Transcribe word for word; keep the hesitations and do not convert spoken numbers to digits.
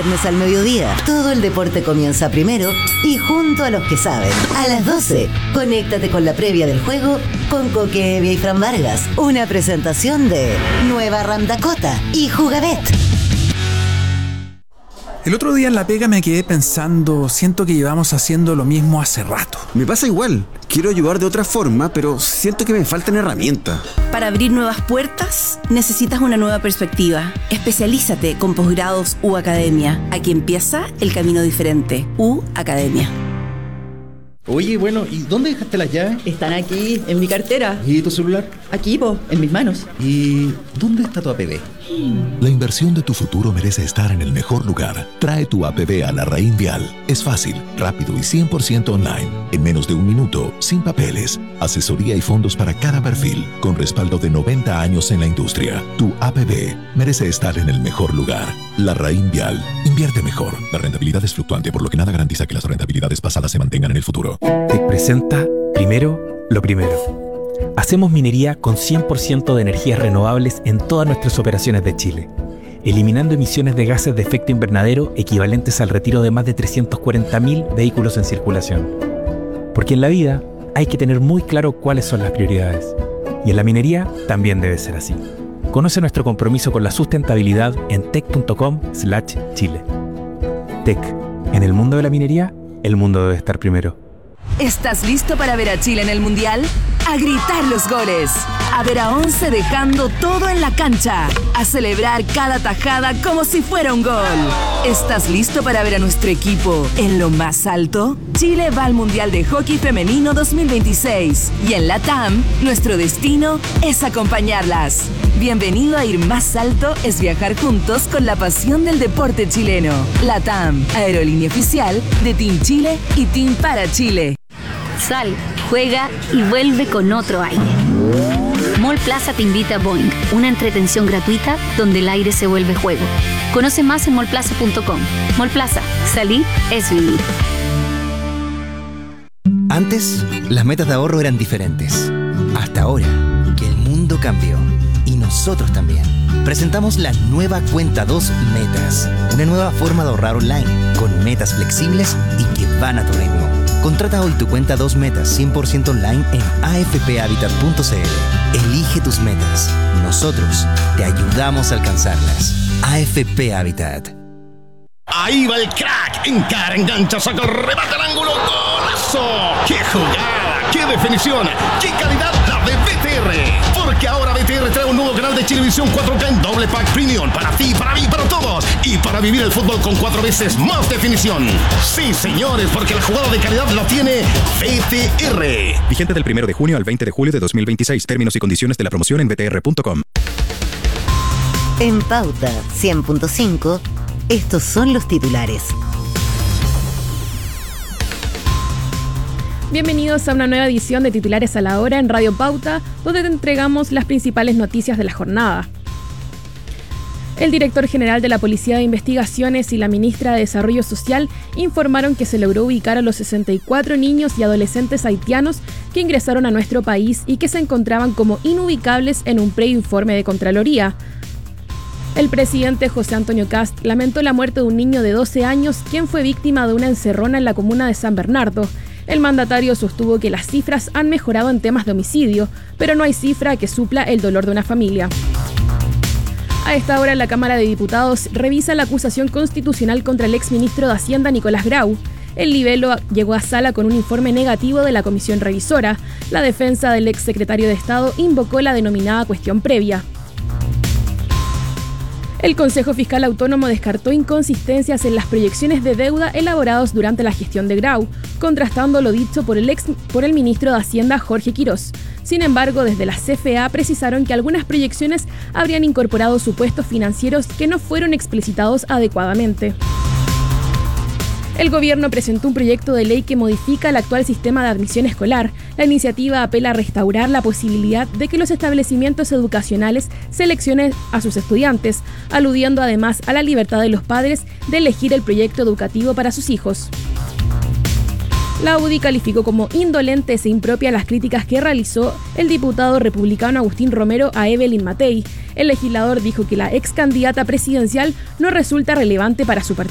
viernes al mediodía. Todo el deporte comienza primero y junto a los que saben. A las doce, conéctate con la previa del juego con Coque Evia y Fran Vargas. Una presentación de Nueva Ram Dakota y Jugabet. El otro día en la pega me quedé pensando, siento que llevamos haciendo lo mismo hace rato. Me pasa igual, quiero ayudar de otra forma, pero siento que me faltan herramientas. Para abrir nuevas puertas, necesitas una nueva perspectiva. Especialízate con posgrados U Academia. Aquí empieza el camino diferente. U Academia. Oye, bueno, ¿y dónde dejaste las llaves? Están aquí, en mi cartera. ¿Y tu celular? Aquí, po, en mis manos. ¿Y dónde está tu A P B? La inversión de tu futuro merece estar en el mejor lugar. Trae tu A P B a Larraín Vial. Es fácil, rápido y cien por ciento online. En menos de un minuto, sin papeles. Asesoría y fondos para cada perfil, con respaldo de noventa años en la industria. Tu A P B merece estar en el mejor lugar. Larraín Vial. Invierte mejor. La rentabilidad es fluctuante, por lo que nada garantiza que las rentabilidades pasadas se mantengan en el futuro. Tec presenta primero lo primero. Hacemos minería con cien por ciento de energías renovables en todas nuestras operaciones de Chile, eliminando emisiones de gases de efecto invernadero equivalentes al retiro de más de trescientos cuarenta mil vehículos en circulación. Porque en la vida hay que tener muy claro cuáles son las prioridades. Y en la minería también debe ser así. Conoce nuestro compromiso con la sustentabilidad en tec punto com slash chile. Tec. En el mundo de la minería, el mundo debe estar primero. ¿Estás listo para ver a Chile en el Mundial? A gritar los goles, a ver a once dejando todo en la cancha, a celebrar cada tajada como si fuera un gol. ¿Estás listo para ver a nuestro equipo en lo más alto? Chile va al Mundial de Hockey Femenino dos mil veintiséis y en LATAM, nuestro destino es acompañarlas. Bienvenido a Ir Más Alto es viajar juntos con la pasión del deporte chileno. LATAM, aerolínea oficial de Team Chile y Team para Chile. Sal, juega y vuelve con otro aire. Mall Plaza te invita a Boing, una entretención gratuita donde el aire se vuelve juego. Conoce más en mall plaza punto com. Mall Plaza, salir es vivir. Antes, las metas de ahorro eran diferentes. Hasta ahora, que el mundo cambió. Y nosotros también. Presentamos la nueva Cuenta dos Metas. Una nueva forma de ahorrar online, con metas flexibles y que van a tu ritmo. Contrata hoy tu Cuenta dos Metas cien por ciento online en a f p habitat punto c l. Elige tus metas. Nosotros te ayudamos a alcanzarlas. A F P Habitat. Ahí va el crack. Encara, engancha, saca el remate al ángulo. ¡Golazo! ¡Qué jugada! ¡Qué definición! ¡Qué calidad la de B T R! Porque ahora B T R trae un nuevo canal de Chilevisión cuatro K en doble pack premium. Para ti, para mí, para todos. Y para vivir el fútbol con cuatro veces más definición. Sí, señores, porque la jugada de calidad la tiene B T R. Vigente del primero de junio al veinte de julio de dos mil veintiséis. Términos y condiciones de la promoción en b t r punto com. En Pauta cien punto cinco, estos son los titulares. Bienvenidos a una nueva edición de Titulares a la Hora en Radio Pauta, donde te entregamos las principales noticias de la jornada. El director general de la Policía de Investigaciones y la ministra de Desarrollo Social informaron que se logró ubicar a los sesenta y cuatro niños y adolescentes haitianos que ingresaron a nuestro país y que se encontraban como inubicables en un preinforme de Contraloría. El presidente José Antonio Kast lamentó la muerte de un niño de doce años, quien fue víctima de una encerrona en la comuna de San Bernardo. El mandatario sostuvo que las cifras han mejorado en temas de homicidio, pero no hay cifra que supla el dolor de una familia. A esta hora, la Cámara de Diputados revisa la acusación constitucional contra el exministro de Hacienda, Nicolás Grau. El libelo llegó a sala con un informe negativo de la comisión revisora. La defensa del exsecretario de Estado invocó la denominada cuestión previa. El Consejo Fiscal Autónomo descartó inconsistencias en las proyecciones de deuda elaboradas durante la gestión de Grau, contrastando lo dicho por el, ex, por el ministro de Hacienda, Jorge Quirós. Sin embargo, desde la C F A precisaron que algunas proyecciones habrían incorporado supuestos financieros que no fueron explicitados adecuadamente. El gobierno presentó un proyecto de ley que modifica el actual sistema de admisión escolar. La iniciativa apela a restaurar la posibilidad de que los establecimientos educacionales seleccionen a sus estudiantes, aludiendo además a la libertad de los padres de elegir el proyecto educativo para sus hijos. La U D I calificó como indolentes e impropias las críticas que realizó el diputado republicano Agustín Romero a Evelyn Matei. El legislador dijo que la ex candidata presidencial no resulta relevante para su partido.